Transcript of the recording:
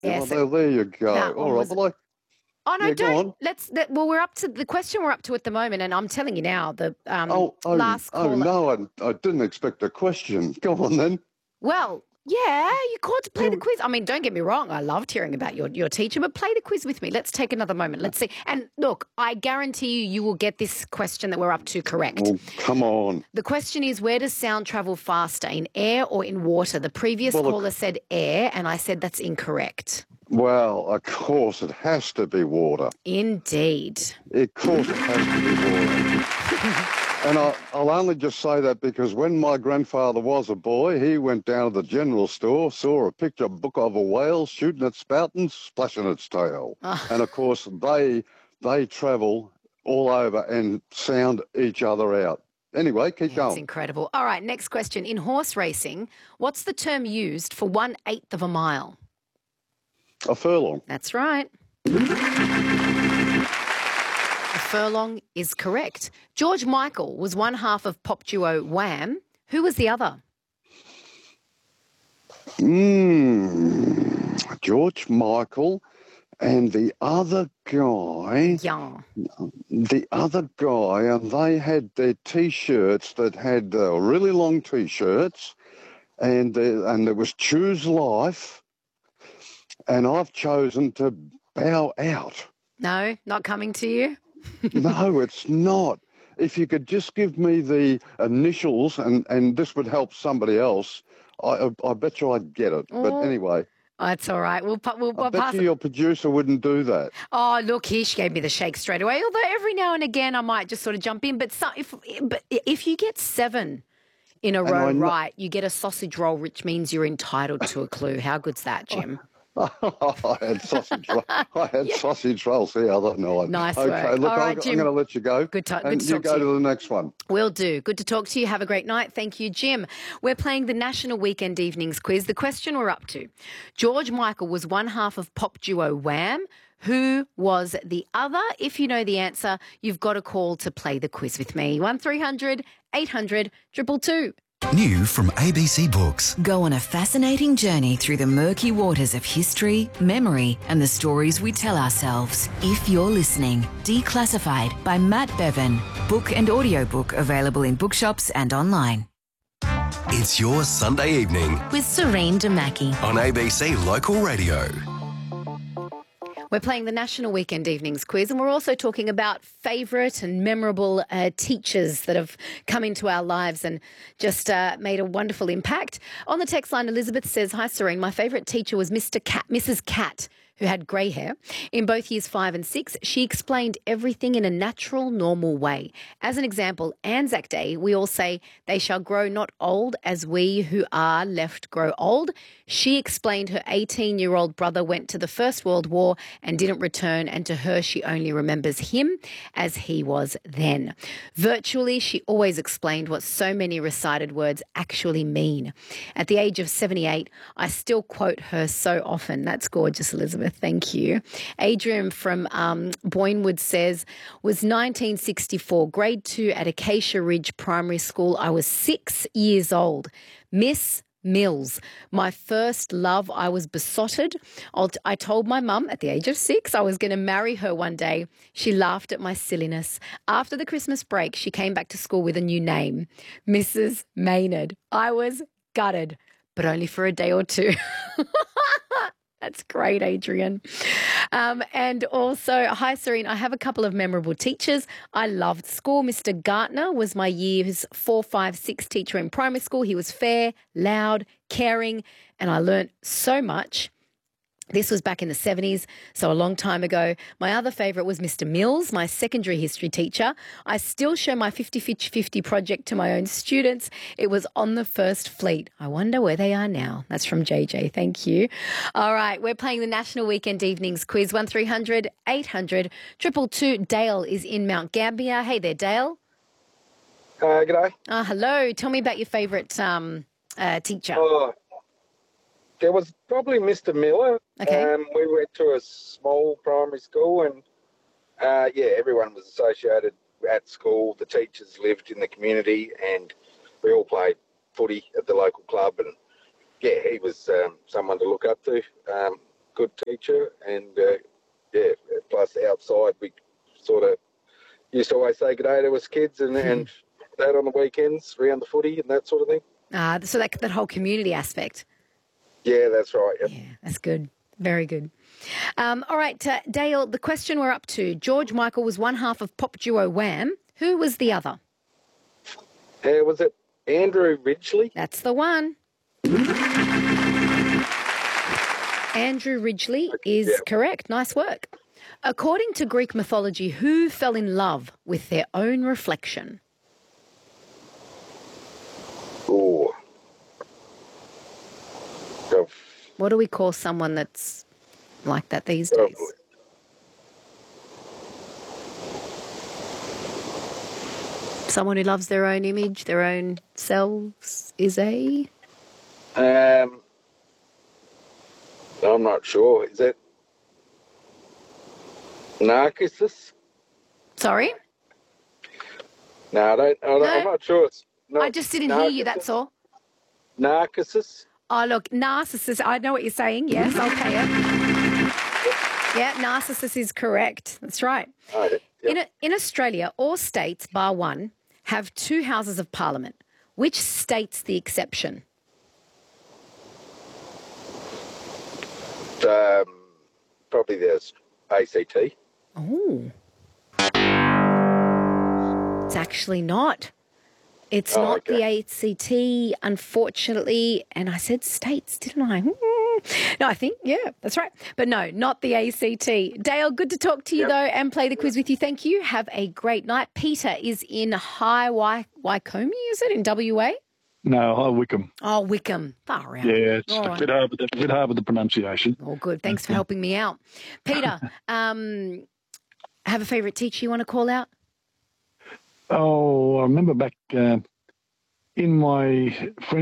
Yeah, Well, so there you go. that All one right. was. Well, Oh no, yeah, go don't. on. Well, we're up to the question we're up to at the moment, and I'm telling you now, the last Oh caller. no, I didn't expect a question. Go on then. Well, yeah, you called to play the You- quiz. I mean, don't get me wrong, I loved hearing about your teacher, but play the quiz with me. Let's take another moment. Let's see. And look, I guarantee you will get this question that we're up to correct. Oh, come on. The question is, where does sound travel faster, in air or in water? The previous Well, caller said air, and I said that's incorrect. Well, of course it has to be water. Indeed. Of course it has to be water. And I'll only just say that because when my grandfather was a boy, he went down to the general store, saw a picture book of a whale shooting its spout and splashing its tail. And, of course, they travel all over and sound each other out. Anyway, keep It's going. incredible. All right, next question. In horse racing, what's the term used for 1/8 of a mile? A furlong. That's right. A furlong is correct. George Michael was one half of pop duo Wham. Who was the other? George Michael and the other guy. Yeah. And they had their T-shirts that had really long T-shirts, and there was Choose Life, and I've chosen to bow out. No, not coming to you? No, it's not. If you could just give me the initials, and this would help somebody else, I bet you I'd get it. But anyway. Oh, that's all right. We'll I bet pass you it. your producer wouldn't do that. Oh, look, she gave me the shake straight away. Although every now and again I might just sort of jump in. But if you get 7 in a row right, you get a sausage roll, which means you're entitled to a clue. How good's that, Jim? I had sausage rolls the other night. Nice okay, work. look, All right, I'm Jim. going to let you go. Good to and you talk go to you. to the next one. Will do. Good to talk to you. Have a great night. Thank you, Jim. We're playing the National Weekend Evenings quiz. The question we're up to: George Michael was one half of pop duo Wham. Who was the other? If you know the answer, you've got a call to play the quiz with me. 1300 800 222. New from ABC Books. Go on a fascinating journey through the murky waters of history, memory, and the stories we tell ourselves. If You're Listening, Declassified by Matt Bevan. Book and audiobook available in bookshops and online. It's your Sunday evening With Serene Damaki. on ABC Local Radio. We're playing the National Weekend Evenings quiz, and we're also talking about favourite and memorable teachers that have come into our lives and just made a wonderful impact. On the text line, Elizabeth says, "Hi, Serene. My favourite teacher was Mrs. Cat, who had grey hair. In both years 5 and 6, she explained everything in a natural, normal way. As an example, Anzac Day, we all say, 'They shall grow not old as we who are left grow old.' She explained her 18-year-old brother went to the First World War and didn't return, and to her, she only remembers him as he was then. Virtually, she always explained what so many recited words actually mean. At the age of 78, I still quote her so often." That's gorgeous, Elizabeth. Thank you. Adrian from Boynewood says, "Was 1964, grade 2 at Acacia Ridge Primary School. I was 6 years old. Miss Mills, my first love. I was besotted. I told my mum at the age of 6 I was going to marry her one day. She laughed at my silliness. After the Christmas break, she came back to school with a new name, Mrs. Maynard. I was gutted, but only for a day or two." That's great, Adrian. And also, "Hi, Serene. I have a couple of memorable teachers I loved school. Mr. Gartner was my years 4, 5, 6 teacher in primary school. He was fair, loud, caring, and I learnt so much. This was back in the 70s, so a long time ago. My other favourite was Mr. Mills, my secondary history teacher. I still show my 50-50 project to my own students. It was on the First Fleet. I wonder where they are now." That's from JJ. Thank you. All right, we're playing the National Weekend Evenings quiz. 1300 800 222. Dale is in Mount Gambier. Hey there, Dale. G'day. Hello. Tell me about your favourite teacher. There was probably Mr. Miller. Okay. We went to a small primary school, and everyone was associated at school. The teachers lived in the community, and we all played footy at the local club. And he was someone to look up to. good teacher, and plus outside we sort of used to always say good day to us kids and that on the weekends around the footy and that sort of thing. So that whole community aspect. Yeah, that's right. Yep. Yeah, that's good. Very good. All right, Dale, the question we're up to. George Michael was one half of pop duo Wham. Who was the other? Was it Andrew Ridgeley? That's the one. Andrew Ridgeley is correct. Nice work. According to Greek mythology, who fell in love with their own reflection? Oh. What do we call someone that's like that these days? Someone who loves their own image, their own selves, is a... I'm not sure. Is it Narcissus? Sorry? No, I'm not sure. It's not I just didn't hear you, that's all. Narcissus? Oh, look, Narcissus, I know what you're saying. Yes, I'll pay it. Yeah, Narcissus is correct. That's right. Oh, yep. In Australia, all states, bar one, have 2 houses of parliament. Which state's the exception? Probably there's ACT. Oh. It's actually not. It's not the ACT, unfortunately. And I said states, didn't I? No, I think, yeah, that's right. But no, not the ACT. Dale, good to talk to you, though, and play the quiz with you. Thank you. Have a great night. Peter is in High Wycombe, is it, in WA? No, High Wycombe. Oh, Wycombe. Far out. Yeah, it's a bit hard with the pronunciation. Oh, good. Thanks for helping me out. Peter, have a favourite teacher you want to call out? Oh, I remember back in my